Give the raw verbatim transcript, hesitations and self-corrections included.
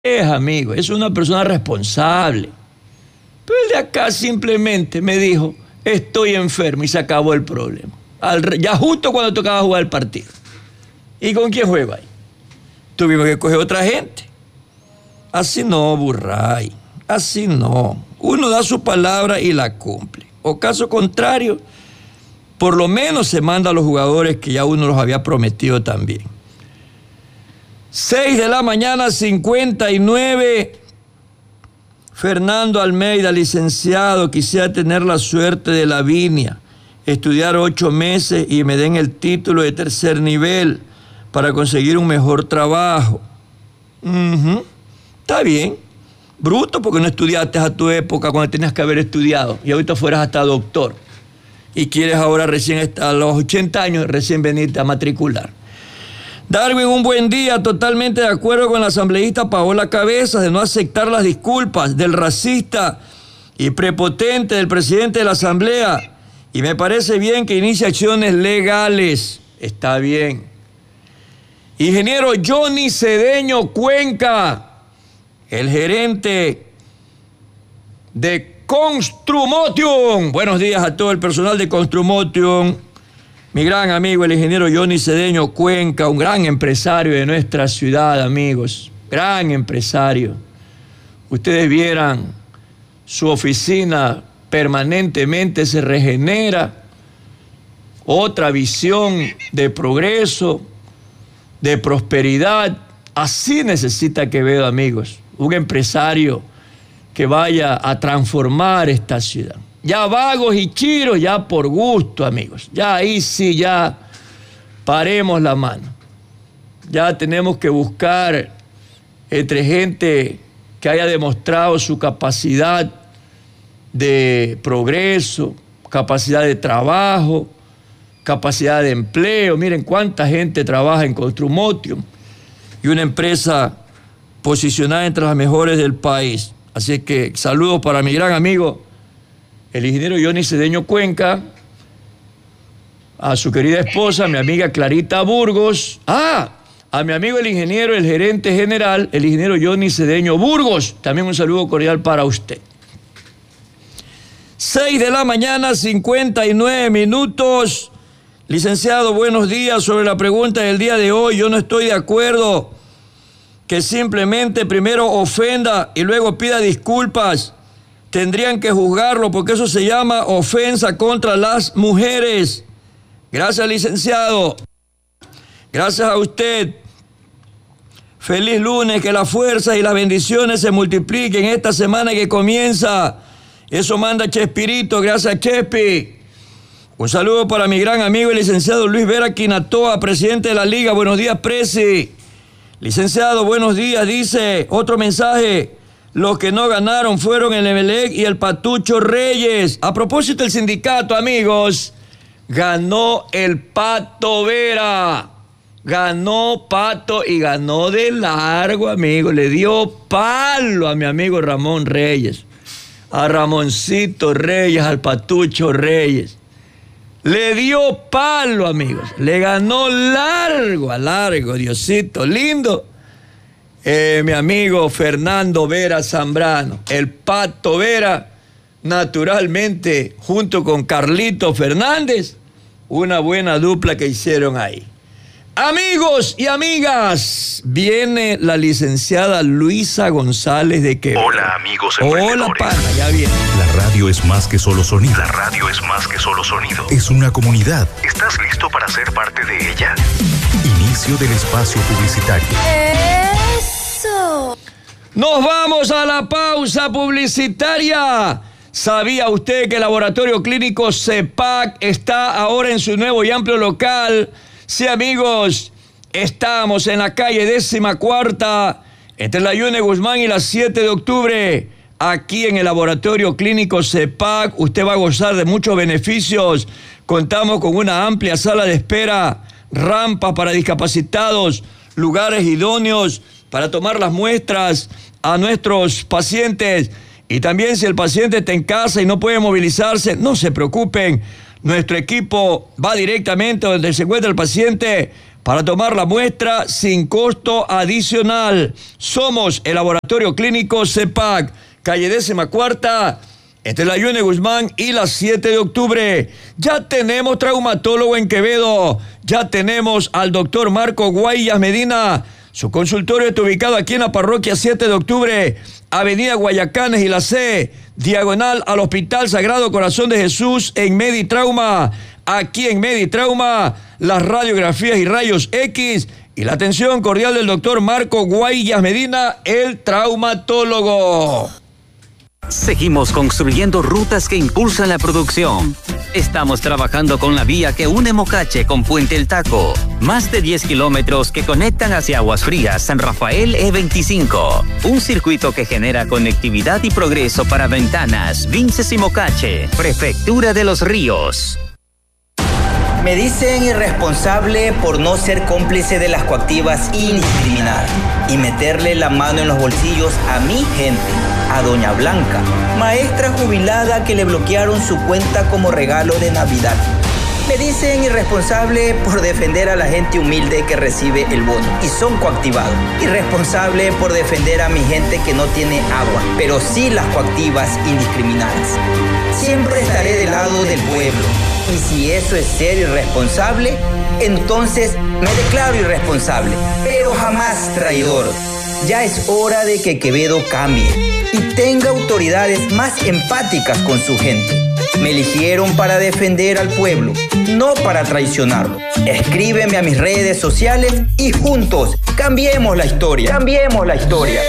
es, amigo, es una persona responsable. Pero el de acá simplemente me dijo, estoy enfermo, y se acabó el problema. Al, ya justo cuando tocaba jugar el partido. ¿Y con quién juega ahí? Tuvimos que coger otra gente. Así no, Burray, así no. Uno da su palabra y la cumple. O caso contrario, por lo menos se manda a los jugadores que ya uno los había prometido también. seis de la mañana, cincuenta y nueve. Fernando Almeida, licenciado, quisiera tener la suerte de Lavinia, estudiar ocho meses y me den el título de tercer nivel para conseguir un mejor trabajo. Uh-huh. Está bien. Bruto porque no estudiaste a tu época cuando tenías que haber estudiado y ahorita fueras hasta doctor. Y quieres ahora recién, a los ochenta años, recién venirte a matricular. Darwin, un buen día, totalmente de acuerdo con la asambleísta Paola Cabezas de no aceptar las disculpas del racista y prepotente del presidente de la asamblea. Y me parece bien que inicie acciones legales. Está bien. Ingeniero Johnny Cedeño Cuenca, el gerente de Construmotion. Buenos días a todo el personal de Construmotion. Mi gran amigo, el ingeniero Johnny Cedeño Cuenca, un gran empresario de nuestra ciudad, amigos. Gran empresario. Ustedes vieran, su oficina permanentemente se regenera. Otra visión de progreso, de prosperidad. Así necesita Quevedo, amigos. Un empresario que vaya a transformar esta ciudad. Ya vagos y chiros, ya por gusto, amigos. Ya ahí sí, ya paremos la mano. Ya tenemos que buscar entre gente que haya demostrado su capacidad de progreso, capacidad de trabajo, capacidad de empleo. Miren cuánta gente trabaja en Construmotion y una empresa posicionada entre las mejores del país. Así que saludos para mi gran amigo, el ingeniero Johnny Cedeño Cuenca, a su querida esposa, mi amiga Clarita Burgos, ah, a mi amigo el ingeniero, el gerente general, el ingeniero Johnny Cedeño Burgos, también un saludo cordial para usted. seis de la mañana, cincuenta y nueve minutos. Licenciado, buenos días. Sobre la pregunta del día de hoy, yo no estoy de acuerdo que simplemente primero ofenda y luego pida disculpas. Tendrían que juzgarlo porque eso se llama ofensa contra las mujeres. Gracias, licenciado. Gracias a usted. Feliz lunes, que las fuerzas y las bendiciones se multipliquen esta semana que comienza. Eso manda Chespirito. Gracias, Chespi. Un saludo para mi gran amigo el licenciado Luis Vera Quinatoa, presidente de la Liga. Buenos días, presi. Licenciado, buenos días. Dice otro mensaje. Los que no ganaron fueron el Emelec y el Patucho Reyes. A propósito del sindicato, amigos, ganó el Pato Vera. Ganó Pato y ganó de largo, amigo. Le dio palo a mi amigo Ramón Reyes. A Ramoncito Reyes, al Patucho Reyes. Le dio palo, amigos. Le ganó largo a largo, Diosito lindo. Eh, mi amigo Fernando Vera Zambrano, el Pato Vera, naturalmente, junto con Carlito Fernández, una buena dupla que hicieron ahí. Amigos y amigas, viene la licenciada Luisa González de Quevedo. Hola, amigos emprendedores. Hola, pana, ya viene. La radio es más que solo sonido. La radio es más que solo sonido. Es una comunidad. ¿Estás listo para ser parte de ella? Inicio del espacio publicitario. ¡Eso! Nos vamos a la pausa publicitaria. ¿Sabía usted que el Laboratorio Clínico CEPAC está ahora en su nuevo y amplio local? Sí, amigos, estamos en la calle décima cuarta, entre la Yune Guzmán y la siete de octubre. Aquí en el Laboratorio Clínico CEPAC, usted va a gozar de muchos beneficios. Contamos con una amplia sala de espera, rampas para discapacitados, lugares idóneos para tomar las muestras a nuestros pacientes. Y también si el paciente está en casa y no puede movilizarse, no se preocupen. Nuestro equipo va directamente donde se encuentra el paciente para tomar la muestra sin costo adicional. Somos el Laboratorio Clínico C E P A C, calle décima cuarta, entre la Yune Guzmán y la siete de octubre. Ya tenemos traumatólogo en Quevedo. Ya tenemos al doctor Marco Guayas Medina. Su consultorio está ubicado aquí en la parroquia siete de octubre, avenida Guayacanes y la C, diagonal al Hospital Sagrado Corazón de Jesús en Meditrauma. Aquí en Meditrauma, las radiografías y rayos X y la atención cordial del doctor Marco Guayas Medina, el traumatólogo. Seguimos construyendo rutas que impulsan la producción. Estamos trabajando con la vía que une Mocache con Puente El Taco. Más de diez kilómetros que conectan hacia Aguas Frías, San Rafael E veinticinco. Un circuito que genera conectividad y progreso para Ventanas, Vinces y Mocache. Prefectura de los Ríos. Me dicen irresponsable por no ser cómplice de las coactivas indiscriminadas y meterle la mano en los bolsillos a mi gente, a Doña Blanca, maestra jubilada que le bloquearon su cuenta como regalo de Navidad. Me dicen irresponsable por defender a la gente humilde que recibe el bono y son coactivados. Irresponsable por defender a mi gente que no tiene agua, pero sí las coactivas indiscriminadas. Siempre estaré del lado del pueblo. Y si eso es ser irresponsable, entonces me declaro irresponsable, pero jamás traidor. Ya es hora de que Quevedo cambie y tenga autoridades más empáticas con su gente. Me eligieron para defender al pueblo, no para traicionarlo. Escríbeme a mis redes sociales y juntos cambiemos la historia. Cambiemos la historia.